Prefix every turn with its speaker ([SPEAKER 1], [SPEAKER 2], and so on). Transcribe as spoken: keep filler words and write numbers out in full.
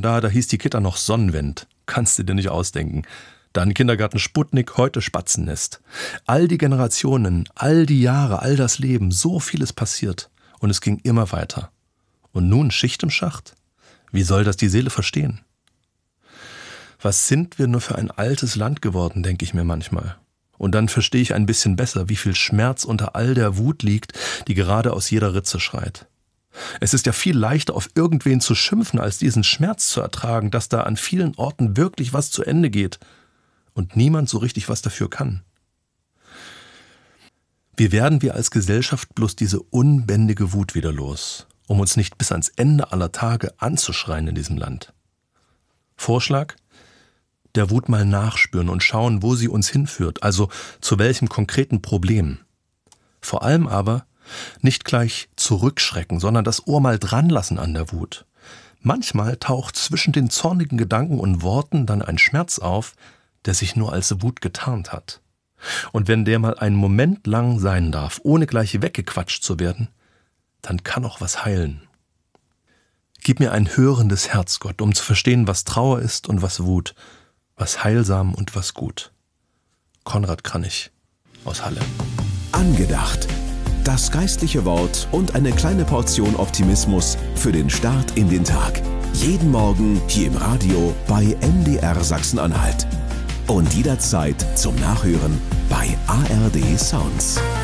[SPEAKER 1] da, da hieß die Kita noch Sonnenwend. Kannst du dir nicht ausdenken. Dann Kindergarten Sputnik, heute Spatzennest. All die Generationen, all die Jahre, all das Leben, so vieles passiert. Und es ging immer weiter. Und nun Schicht im Schacht? Wie soll das die Seele verstehen? Was sind wir nur für ein altes Land geworden, denke ich mir manchmal. Und dann verstehe ich ein bisschen besser, wie viel Schmerz unter all der Wut liegt, die gerade aus jeder Ritze schreit. Es ist ja viel leichter, auf irgendwen zu schimpfen, als diesen Schmerz zu ertragen, dass da an vielen Orten wirklich was zu Ende geht und niemand so richtig was dafür kann. Wie werden wir als Gesellschaft bloß diese unbändige Wut wieder los, um uns nicht bis ans Ende aller Tage anzuschreien in diesem Land? Vorschlag? Der Wut mal nachspüren und schauen, wo sie uns hinführt, also zu welchem konkreten Problem. Vor allem aber nicht gleich zurückschrecken, sondern das Ohr mal dran lassen an der Wut. Manchmal taucht zwischen den zornigen Gedanken und Worten dann ein Schmerz auf, der sich nur als Wut getarnt hat. Und wenn der mal einen Moment lang sein darf, ohne gleich weggequatscht zu werden, dann kann auch was heilen. Gib mir ein hörendes Herz, Gott, um zu verstehen, was Trauer ist und was Wut, was heilsam und was gut. Konrad Kranich aus Halle.
[SPEAKER 2] Angedacht. Das geistliche Wort und eine kleine Portion Optimismus für den Start in den Tag. Jeden Morgen hier im Radio bei M D R Sachsen-Anhalt. Und jederzeit zum Nachhören bei A R D Sounds.